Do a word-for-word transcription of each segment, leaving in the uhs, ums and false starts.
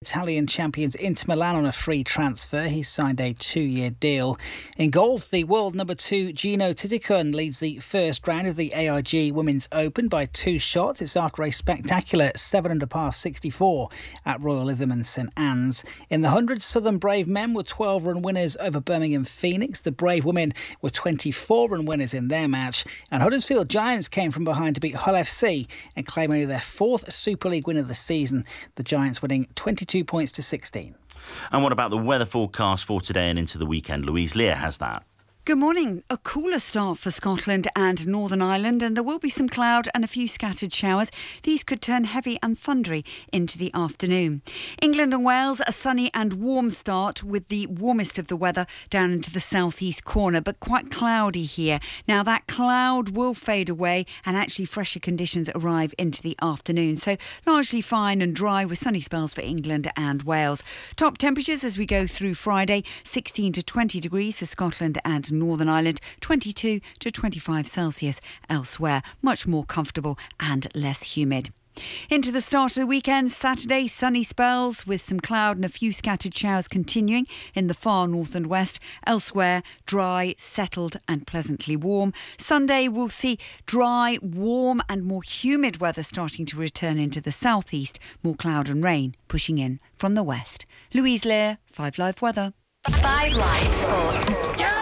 Italian champions Inter Milan on a free transfer. He's signed a two-year deal. In golf, the world number two Gino Titicun leads the first round of the A I G Women's Open by two shots. It's after a spectacular seven under par sixty-four at Royal Lytham and St Anne's. In the hundreds, Southern Brave men were twelve-run winners over Birmingham Phoenix. The Brave women were twenty-four-run winners in their match. And Huddersfield Giants came from behind to beat Hull F C and claim only their fourth Super League win of the season. The Giants winning twenty-two points to sixteen. And what about the weather forecast for today and into the weekend? Louise Lear has that. Good morning. A cooler start for Scotland and Northern Ireland, and there will be some cloud and a few scattered showers. These could turn heavy and thundery into the afternoon. England and Wales, a sunny and warm start with the warmest of the weather down into the southeast corner, but quite cloudy here. Now that cloud will fade away and actually fresher conditions arrive into the afternoon. So largely fine and dry with sunny spells for England and Wales. Top temperatures as we go through Friday, sixteen to twenty degrees for Scotland and Northern Ireland, twenty-two to twenty-five Celsius elsewhere. Much more comfortable and less humid. Into the start of the weekend, Saturday, sunny spells with some cloud and a few scattered showers continuing in the far north and west. Elsewhere, dry, settled and pleasantly warm. Sunday, we'll see dry, warm and more humid weather starting to return into the southeast. More cloud and rain pushing in from the west. Louise Lear, Five Live Weather. Five Live Sports.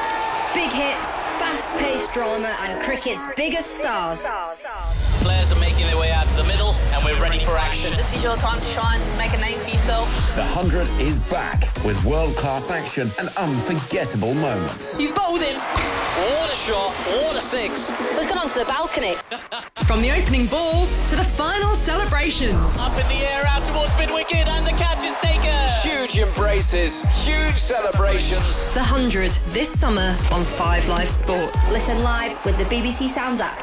Big hits, fast-paced drama and cricket's biggest stars. Players are making their way out to the middle and we're ready for action. This is your time to shine, make a name for yourself. The Hundred is back with world-class action and unforgettable moments. He's bowled in. What a shot, what a six. Let's get onto the balcony. From the opening ball to the final celebrations. Up in the air, out towards mid-wicket and the catch is taken. Huge embraces, huge celebrations. The Hundred this summer on Five Live Sport. Listen live with the B B C Sounds app.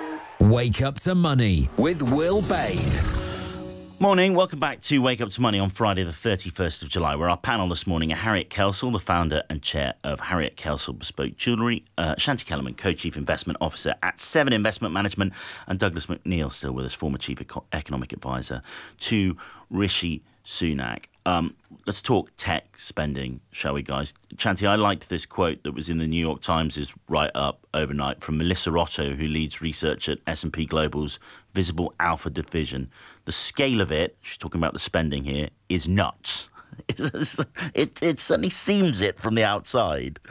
Wake Up to Money with Will Bain. Morning, welcome back to Wake Up to Money on Friday the thirty-first of July, where our panel this morning are Harriet Kelsall, the founder and chair of Harriet Kelsall Bespoke Jewellery, uh, Shanti Kellerman, co-chief investment officer at Seven Investment Management, and Douglas McNeil, still with us, former chief eco- economic advisor to Rishi Sunak. Um, let's talk tech spending, shall we, guys? Shanti, I liked this quote that was in the New York Times' write-up overnight from Melissa Otto, who leads research at S and P Global's Visible Alpha division. The scale of it, she's talking about the spending here, is nuts. it, it certainly seems it from the outside.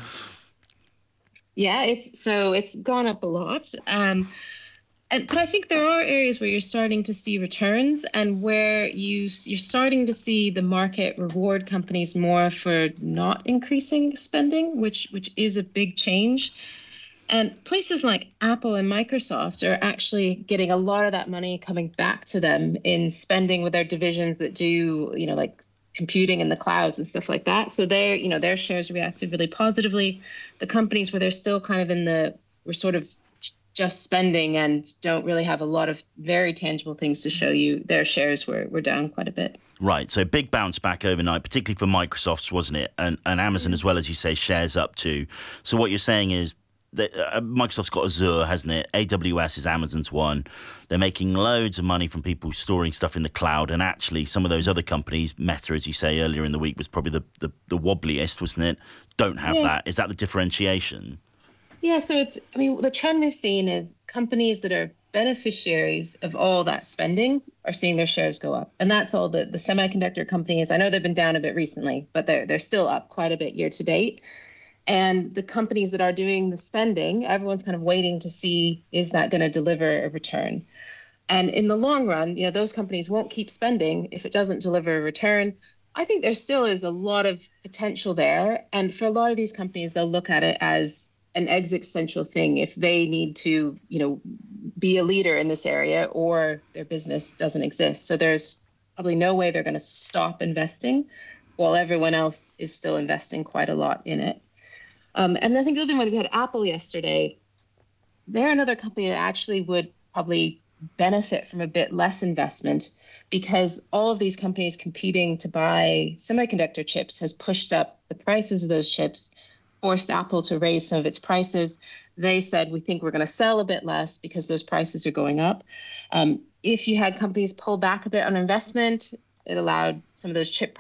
Yeah, it's so it's gone up a lot. Um, And, but I think there are areas where you're starting to see returns and where you, you're starting to see the market reward companies more for not increasing spending, which which is a big change. And places like Apple and Microsoft are actually getting a lot of that money coming back to them in spending with their divisions that do, you know, like computing in the clouds and stuff like that. So their, you know, their shares reacted really positively. The companies where they're still kind of in the, we're sort of just spending and don't really have a lot of very tangible things to show you, their shares were, were down quite a bit. Right, so big bounce back overnight, particularly for Microsoft's, wasn't it? And, and Amazon as well, as you say, shares up too. So what you're saying is that uh, Microsoft's got Azure, hasn't it? A W S is Amazon's one. They're making loads of money from people storing stuff in the cloud, and actually some of those other companies, Meta, as you say earlier in the week, was probably the, the, the wobbliest, wasn't it? Don't have yeah. that. Is that the differentiation? Yeah, so it's, I mean, the trend we've seen is companies that are beneficiaries of all that spending are seeing their shares go up. And that's all the, the semiconductor companies. I know they've been down a bit recently, but they're, they're still up quite a bit year to date. And the companies that are doing the spending, everyone's kind of waiting to see, is that going to deliver a return? And in the long run, you know, those companies won't keep spending if it doesn't deliver a return. I think there still is a lot of potential there. And for a lot of these companies, they'll look at it as an existential thing if they need to, you know, be a leader in this area or their business doesn't exist. So there's probably no way they're going to stop investing while everyone else is still investing quite a lot in it. Um, and I think the other one, we had Apple yesterday. They're another company that actually would probably benefit from a bit less investment because all of these companies competing to buy semiconductor chips has pushed up the prices of those chips, forced Apple to raise some of its prices. They said, we think we're going to sell a bit less because those prices are going up. Um, if you had companies pull back a bit on investment, it allowed some of those chip